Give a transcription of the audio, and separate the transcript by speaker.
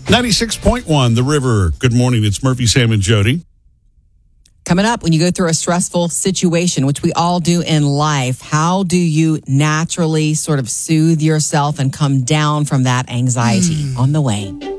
Speaker 1: 96.1 The River. Good morning. It's Murphy, Sam, and Jody.
Speaker 2: Coming up, when you go through a stressful situation, which we all do in life, how do you naturally sort of soothe yourself and come down from that anxiety? On the way.